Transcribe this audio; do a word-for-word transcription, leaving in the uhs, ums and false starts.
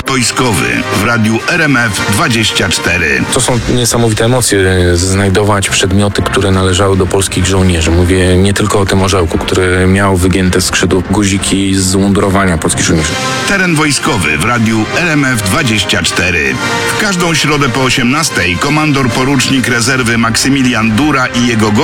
Wojskowy w radiu R M F dwadzieścia cztery. To są niesamowite emocje, znajdować przedmioty, które należały do polskich żołnierzy. Mówię nie tylko o tym orzełku, który miał wygięte skrzydło, guziki z mundurowania polskich żołnierzy. Teren wojskowy w radiu R M F dwadzieścia cztery. W każdą środę po osiemnastej komandor porucznik rezerwy Maksymilian Dura i jego